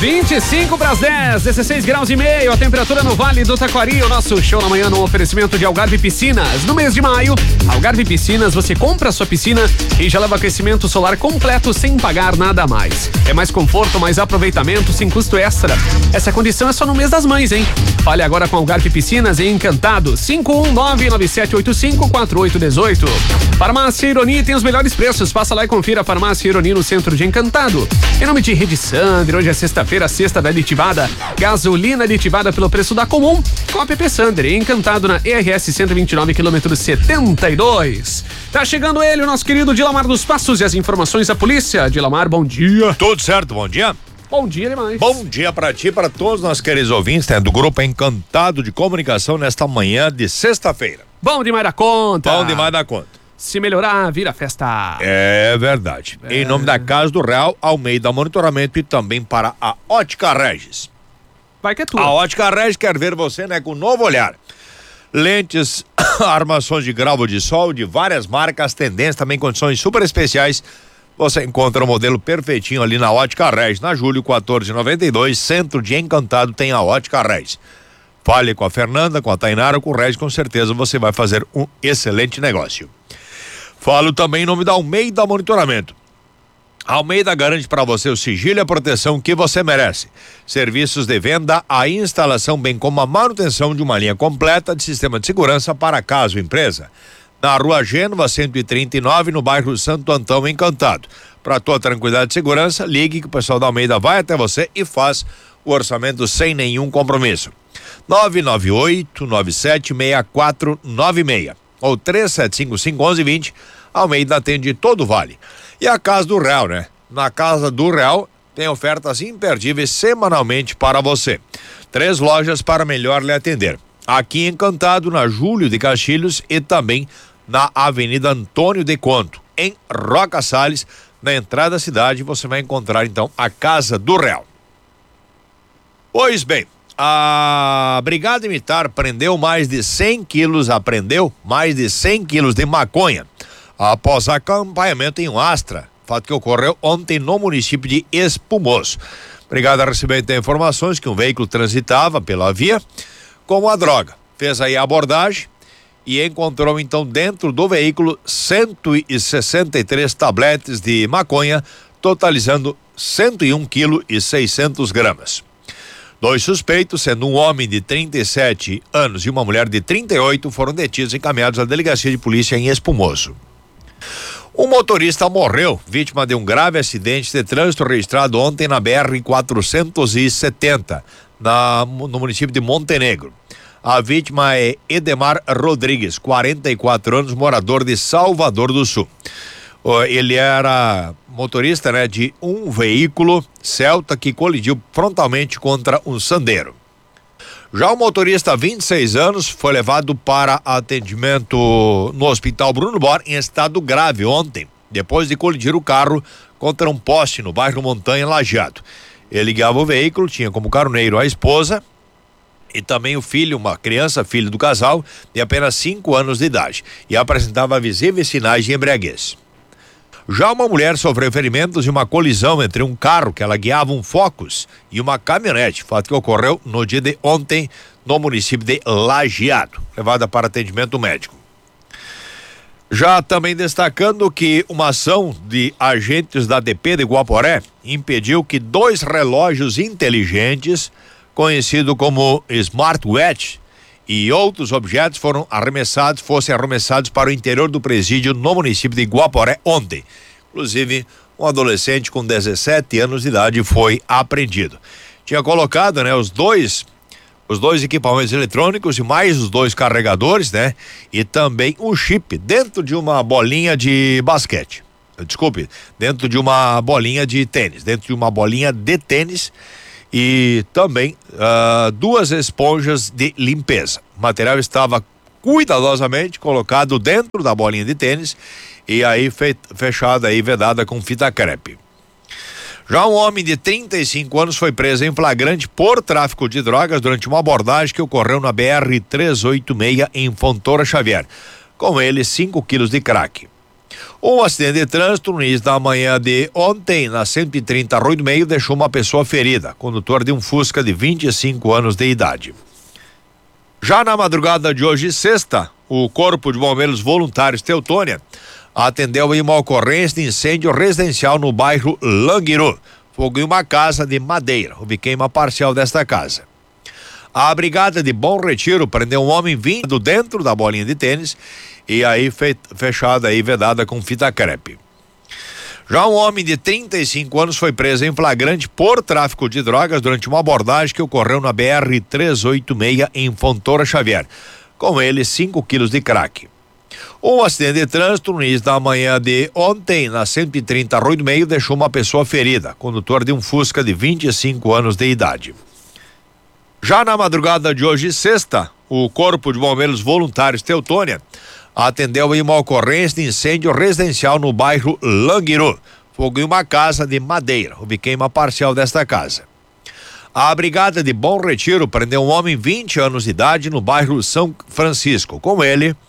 25 para as 10, 16 graus e meio, a temperatura no Vale do Taquari. O nosso show na manhã no oferecimento de Algarve Piscinas. No mês de maio, Algarve Piscinas, você compra a sua piscina e já leva aquecimento solar completo sem pagar nada a mais. É mais conforto, mais aproveitamento, sem custo extra. Essa condição é só no mês das mães, hein? Fale agora com Algarve Piscinas em Encantado, 51997854818. Farmácia Ironi tem os melhores preços. Passa lá e confira a Farmácia Ironi no centro de Encantado. Em nome de Rede Sander, hoje é sexta-feira, sexta da aditivada. Gasolina aditivada pelo preço da Comum. Com a PP Sander, Encantado na ERS 129, quilômetro 72. Tá chegando ele, o nosso querido Dilamar dos Passos e as informações da polícia. Dilamar, bom dia. Tudo certo, bom dia. Bom dia demais. Bom dia pra ti, pra todos nós queridos ouvintes, né, do Grupo Encantado de Comunicação nesta manhã de sexta-feira. Bom demais da conta. Bom demais da conta. Se melhorar, vira festa. É verdade. Em nome da Casa do Real, Almeida Monitoramento e também para a Ótica Regis. Vai que é tua. A Ótica Regis quer ver você, né, com um novo olhar. Lentes, armações de grau de sol de várias marcas, tendências, também condições super especiais. Você encontra o modelo perfeitinho ali na Ótica Regis, na Júlio 1492, centro de Encantado, tem a Ótica Regis. Fale com a Fernanda, com a Tainara, com o Regis, com certeza você vai fazer um excelente negócio. Falo também em nome da Almeida Monitoramento. A Almeida garante para você o sigilo e a proteção que você merece. Serviços de venda, a instalação, bem como a manutenção de uma linha completa de sistema de segurança para casa ou empresa. Na Rua Gênova 139, no bairro Santo Antão, Encantado. Para tua tranquilidade e segurança, ligue que o pessoal da Almeida vai até você e faz o orçamento sem nenhum compromisso. 998-976496 ou 3755-1120. Almeida atende todo o Vale. E a Casa do Real, né? Na Casa do Real tem ofertas imperdíveis semanalmente para você. 3 lojas para melhor lhe atender. Aqui em Encantado, na Júlio de Castilhos e também na Avenida Antônio de Conto. Em Roca Salles, na entrada da cidade, você vai encontrar então a Casa do Real. Pois bem, a Brigada Militar apreendeu mais de 100 quilos de maconha após acompanhamento em Astra, fato que ocorreu ontem no município de Espumoso. A Brigada recebeu então informações que um veículo transitava pela via com a droga. Fez aí a abordagem e encontrou então dentro do veículo 163 tabletes de maconha, totalizando 101 kg e 600 gramas. 2 suspeitos, sendo um homem de 37 anos e uma mulher de 38, foram detidos e encaminhados à delegacia de polícia em Espumoso. Um motorista morreu, vítima de um grave acidente de trânsito registrado ontem na BR-470, no município de Montenegro. A vítima é Edemar Rodrigues, 44 anos, morador de Salvador do Sul. Ele era motorista, né, de um veículo Celta que colidiu frontalmente contra um Sandero. Já o motorista, 26 anos, foi levado para atendimento no Hospital Bruno Bor em estado grave ontem, depois de colidir o carro contra um poste no bairro Montanha, Lajeado. Ele guiava o veículo, tinha como caroneiro a esposa e também o filho, uma criança, filho do casal, de apenas 5 anos de idade, e apresentava visíveis sinais de embriaguez. Já uma mulher sofreu ferimentos em uma colisão entre um carro que ela guiava, um Focus, e uma caminhonete, fato que ocorreu no dia de ontem no município de Lajeado, levada para atendimento médico. Já também destacando que uma ação de agentes da DP de Guaporé impediu que 2 relógios inteligentes, conhecido como smartwatch, e outros objetos fossem arremessados para o interior do presídio no município de Guaporé ontem. Inclusive, um adolescente com 17 anos de idade foi apreendido. Tinha colocado, né, os dois equipamentos eletrônicos e mais os 2 carregadores, né, e também um chip dentro de uma bolinha de basquete. Desculpe, dentro de uma bolinha de tênis, e também 2 esponjas de limpeza. O material estava cuidadosamente colocado dentro da bolinha de tênis e aí fechada e vedada com fita crepe. Já um homem de 35 anos foi preso em flagrante por tráfico de drogas durante uma abordagem que ocorreu na BR-386 em Fontoura Xavier. Com ele, 5 quilos de crack. Um acidente de trânsito no início da manhã de ontem, na 130 Arroio do Meio, deixou uma pessoa ferida, condutor de um Fusca de 25 anos de idade. Já na madrugada de hoje, sexta, o Corpo de Bombeiros Voluntários Teutônia atendeu em uma ocorrência de incêndio residencial no bairro Languiru. Fogo em uma casa de madeira. Houve queima parcial desta casa. A Brigada de Bom Retiro prendeu um homem vindo dentro da bolinha de tênis e aí fechada e vedada com fita crepe. Já um homem de 35 anos foi preso em flagrante por tráfico de drogas durante uma abordagem que ocorreu na BR-386 em Fontoura Xavier. Com ele, 5 quilos de crack. Um acidente de trânsito no início da manhã de ontem, na 130 Arroio do Meio, deixou uma pessoa ferida, condutor de um Fusca de 25 anos de idade. Já na madrugada de hoje, sexta, o Corpo de Bombeiros Voluntários Teutônia atendeu em uma ocorrência de incêndio residencial no bairro Languiru. Fogo em uma casa de madeira. Houve queima parcial desta casa. A Brigada de Bom Retiro prendeu um homem 20 anos de idade no bairro São Francisco. Com ele,